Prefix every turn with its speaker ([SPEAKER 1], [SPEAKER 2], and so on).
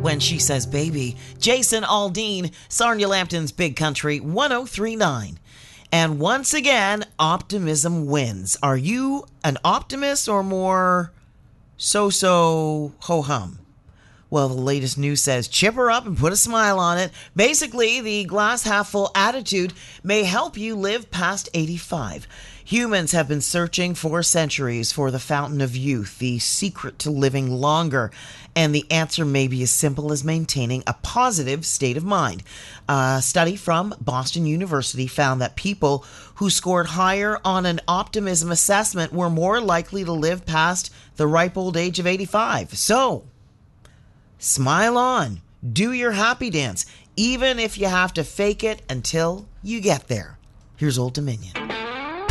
[SPEAKER 1] when she says baby. Jason Aldean, Sarnia Lambton's Big Country 1039. And once again, optimism wins. Are you an optimist or more so ho-hum? Well, the latest news says chipper up and put a smile on it. Basically, the glass half full attitude may help you live past 85. Humans have been searching for centuries for the fountain of youth, the secret to living longer. And the answer may be as simple as maintaining a positive state of mind. A study from Boston University found that people who scored higher on an optimism assessment were more likely to live past the ripe old age of 85. So, smile on. Do your happy dance, even if you have to fake it until you get there. Here's Old Dominion.